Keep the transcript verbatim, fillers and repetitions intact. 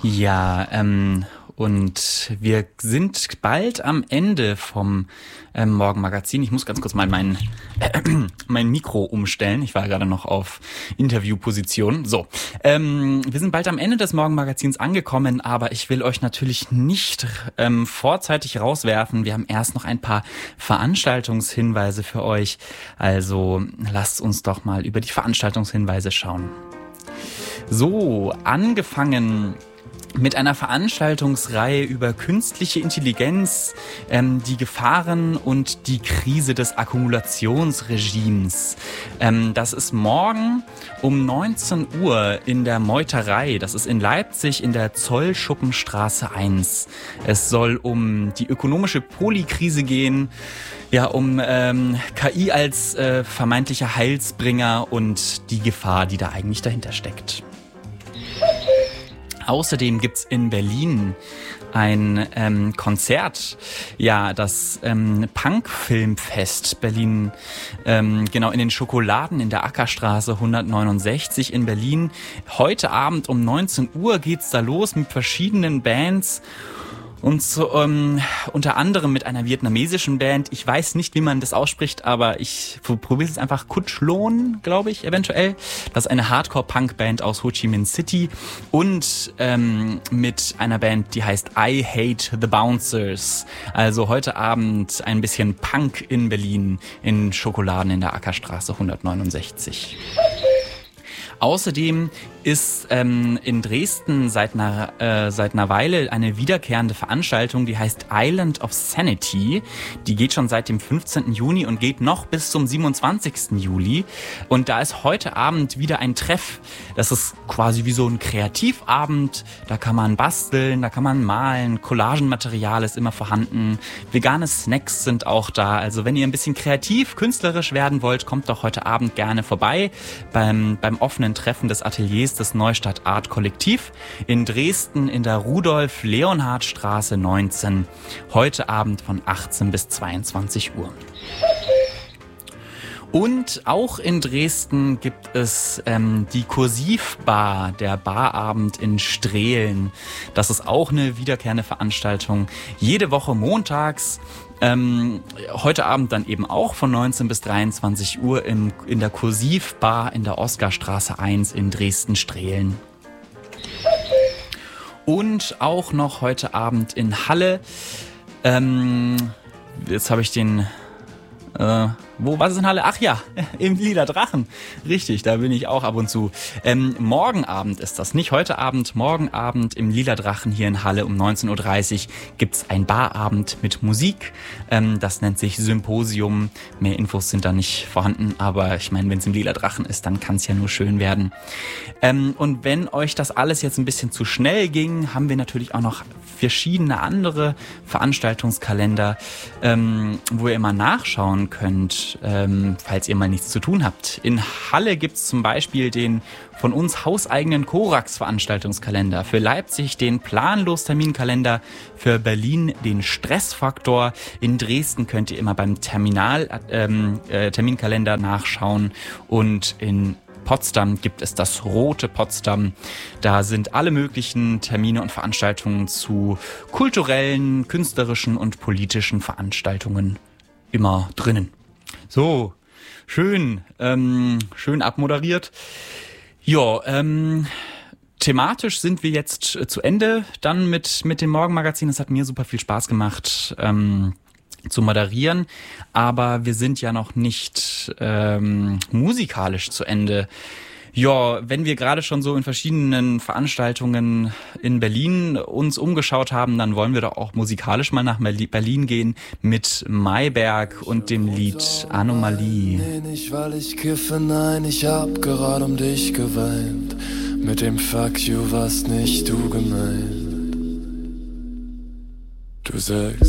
Ja, ähm, und wir sind bald am Ende vom ähm, Morgenmagazin. Ich muss ganz kurz mal mein, äh, mein Mikro umstellen. Ich war gerade noch auf Interviewposition. So, ähm, wir sind bald am Ende des Morgenmagazins angekommen, aber ich will euch natürlich nicht ähm, vorzeitig rauswerfen. Wir haben erst noch ein paar Veranstaltungshinweise für euch. Also lasst uns doch mal über die Veranstaltungshinweise schauen. So, angefangen mit einer Veranstaltungsreihe über künstliche Intelligenz, ähm, die Gefahren und die Krise des Akkumulationsregimes. Ähm, das ist morgen um neunzehn Uhr in der Meuterei. Das ist in Leipzig in der Zollschuppenstraße eins. Es soll um die ökonomische Polykrise gehen, ja, um ähm, K I als äh, vermeintlicher Heilsbringer und die Gefahr, die da eigentlich dahinter steckt. Außerdem gibt's in Berlin ein ähm, Konzert, ja, das ähm, Punk-Filmfest Berlin, ähm, genau in den Schokoladen in der Ackerstraße hundertneunundsechzig in Berlin. Heute Abend um neunzehn Uhr geht's da los mit verschiedenen Bands. Und so, ähm, unter anderem mit einer vietnamesischen Band. Ich weiß nicht, wie man das ausspricht, aber ich probiere es einfach. Kutchlon, glaube ich, eventuell. Das ist eine Hardcore-Punk-Band aus Ho Chi Minh City. Und ähm, mit einer Band, die heißt I Hate the Bouncers. Also heute Abend ein bisschen Punk in Berlin in Schokoladen in der Ackerstraße hundertneunundsechzig. Außerdem ist ähm, in Dresden seit einer, äh, seit einer Weile eine wiederkehrende Veranstaltung, die heißt Island of Sanity. Die geht schon seit dem fünfzehnten Juni und geht noch bis zum siebenundzwanzigsten Juli. Und da ist heute Abend wieder ein Treff. Das ist quasi wie so ein Kreativabend. Da kann man basteln, da kann man malen. Collagenmaterial ist immer vorhanden. Vegane Snacks sind auch da. Also wenn ihr ein bisschen kreativ, künstlerisch werden wollt, kommt doch heute Abend gerne vorbei beim, beim offenen Treffen des Ateliers des Neustadt Art Kollektiv in Dresden in der Rudolf-Leonhard-Straße neunzehn. Heute Abend von achtzehn bis zweiundzwanzig Uhr. Und auch in Dresden gibt es ähm, die Kursivbar, der Barabend in Strehlen. Das ist auch eine wiederkehrende Veranstaltung. Jede Woche montags. Ähm, heute Abend dann eben auch von neunzehn bis dreiundzwanzig Uhr im, in der Kursivbar in der Oskarstraße eins in Dresden-Strehlen. Und auch noch heute Abend in Halle. Ähm, jetzt habe ich den... Äh, wo, was ist in Halle? Ach ja, im Lila Drachen. Richtig, da bin ich auch ab und zu. Ähm, morgen Abend ist das, nicht heute Abend. Morgen Abend im Lila Drachen hier in Halle um neunzehn Uhr dreißig gibt's ein Barabend mit Musik. Ähm, das nennt sich Symposium. Mehr Infos sind da nicht vorhanden, aber ich meine, wenn es im Lila Drachen ist, dann kann es ja nur schön werden. Ähm, und wenn euch das alles jetzt ein bisschen zu schnell ging, haben wir natürlich auch noch verschiedene andere Veranstaltungskalender, ähm, wo ihr immer nachschauen könnt, ähm, falls ihr mal nichts zu tun habt. In Halle gibt's zum Beispiel den von uns hauseigenen Korax-Veranstaltungskalender, für Leipzig den Planlos-Terminkalender, für Berlin den Stressfaktor. In Dresden könnt ihr immer beim Terminal, ähm, äh, Terminkalender nachschauen und in Potsdam gibt es das Rote Potsdam. Da sind alle möglichen Termine und Veranstaltungen zu kulturellen, künstlerischen und politischen Veranstaltungen immer drinnen. So, schön, ähm, schön abmoderiert. Ja, ähm, thematisch sind wir jetzt zu Ende dann mit, mit dem Morgenmagazin. Es hat mir super viel Spaß gemacht, ähm, zu moderieren, aber wir sind ja noch nicht ähm, musikalisch zu Ende. Ja, wenn wir gerade schon so in verschiedenen Veranstaltungen in Berlin uns umgeschaut haben, dann wollen wir doch auch musikalisch mal nach Berlin gehen mit Mayberg und dem Lied Anomalie. Nee, nicht weil ich kiffe, nein, ich hab gerade um dich geweint. Mit dem Fuck you warst nicht du gemeint. Du sagst